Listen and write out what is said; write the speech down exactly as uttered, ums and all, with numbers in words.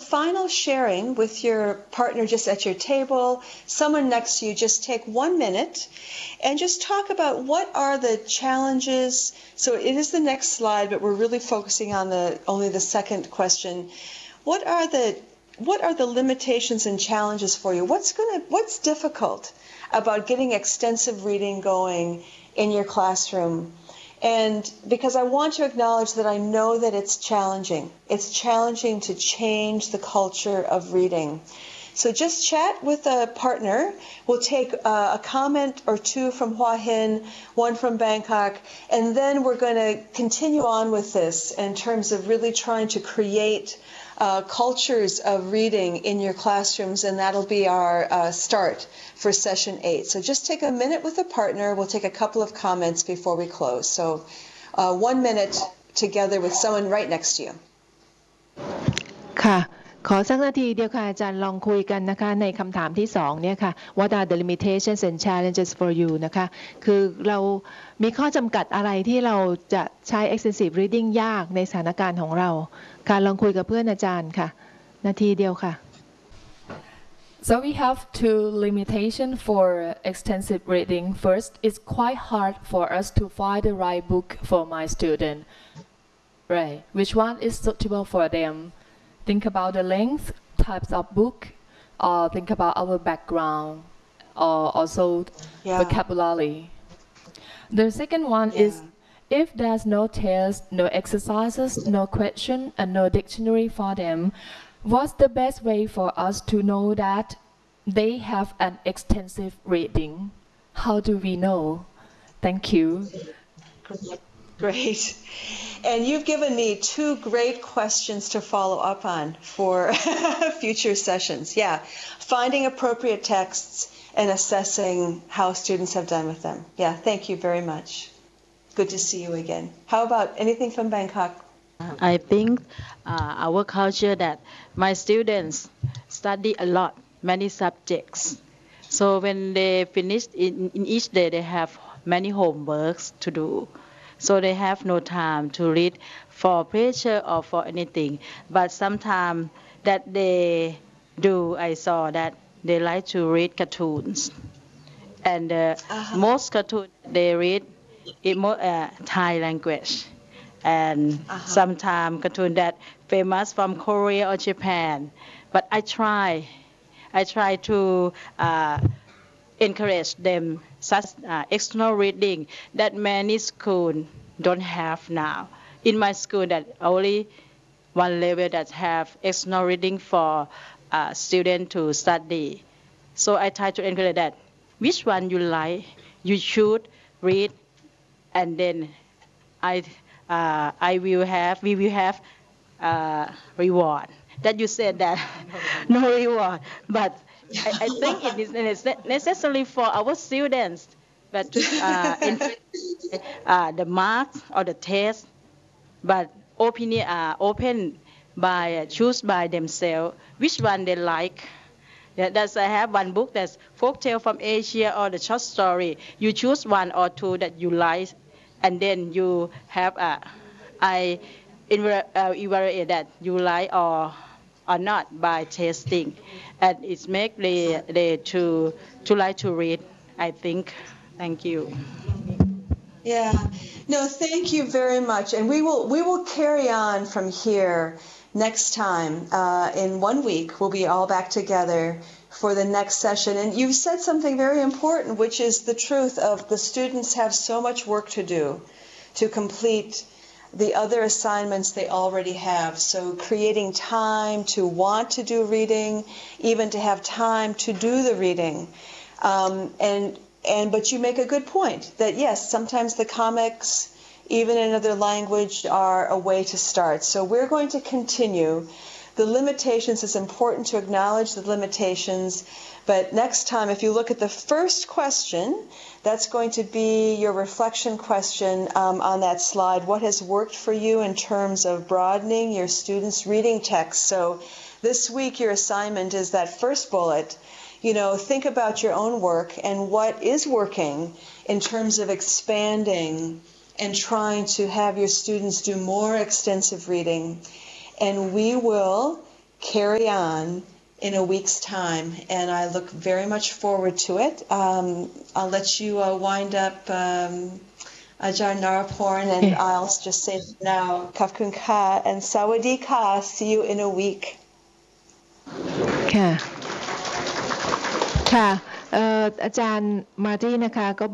final sharing with your partner just at your table, someone next to you, just take one minute and just talk about what are the challenges. So it is the next slide, but we're really focusing on the only the second question. What are the what are the limitations and challenges for you? What's gonna what's difficult about getting extensive reading going in your classroom? And because I want to acknowledge that I know that it's challenging. It's challenging to change the culture of reading. So just chat with a partner. We'll take uh, a comment or two from Hua Hin, one from Bangkok, and then we're going to continue on with this in terms of really trying to create uh, cultures of reading in your classrooms, and that'll be our uh, start for session eight. So just take a minute with a partner. We'll take a couple of comments before we close. So uh, one minute together with someone right next to you. ค่ะขอสักนาทีเดียวค่ะอาจารย์ลองคุยกันนะคะในคำถามที่สองเนี่ยค่ะ What are the limitations and challenges for you นะคะคือเรามีข้อจำกัดอะไรที่เราจะใช้ extensive reading ยากในสถานการณ์ของเราค่ะลองคุยกับเพื่อนอาจารย์ค่ะนาทีเดียวค่ะ So we have two limitations for extensive reading. First, it's quite hard for us to find the right book for my student. Right, which one is suitable for them? Think about the length, types of book, or think about our background, or also yeah. vocabulary. The second one yeah. is if there's no test, no exercises, no question, and no dictionary for them, what's the best way for us to know that they have an extensive reading? How do we know? Thank you. Great. And you've given me two great questions to follow up on for future sessions. Yeah, finding appropriate texts and assessing how students have done with them. Yeah, thank you very much. Good to see you again. How about anything from Bangkok? I think uh, our culture that my students study a lot, many subjects. So when they finish in, in each day, they have many homeworks to do. So they have no time to read for pressure or for anything. But sometimes that they do, I saw that they like to read cartoons. And uh, uh-huh. most cartoons they read in more, uh, Thai language. And uh-huh. sometimes cartoon that famous from Korea or Japan. But I try, I try to uh, encourage them such uh, external reading that many schools don't have now. In my school, that only one level that have external reading for uh, students to study. So I try to encourage that. Which one you like, you should read, and then I, uh, I will have, we will have uh, reward. That you said that no reward, but I, I think it is necessary for our students, but to uh, in, uh, the marks or the test, but opinion uh, open by uh, choose by themselves which one they like. Yeah, that's I have one book that's folktale from Asia or the short story. You choose one or two that you like, and then you have a uh, I uh, evaluate that you like or. or not by testing, and it's make they, they to to like to read, I think. Thank you. Yeah, no, thank you very much, and we will we will carry on from here next time. Uh, in one week, we'll be all back together for the next session, and you've said something very important, which is the truth of the students have so much work to do to complete the other assignments they already have. So creating time to want to do reading, even to have time to do the reading. Um, and and but you make a good point that yes, sometimes the comics, even in another language, are a way to start. So we're going to continue. The limitations, it's important to acknowledge the limitations, but next time, if you look at the first question, that's going to be your reflection question um, on that slide. What has worked for you in terms of broadening your students' reading text? So this week, your assignment is that first bullet. You know, think about your own work and what is working in terms of expanding and trying to have your students do more extensive reading. And we will carry on in a week's time, and I look very much forward to it. Um, I'll let you uh, wind up, um, Ajahn Naraporn, and Yeah. I'll just say now, Kafkun Ka and Sawadee Ka. See you in a week. ค่ะค่ะเอ่ออาจารย์มาร์ตี้นะคะก็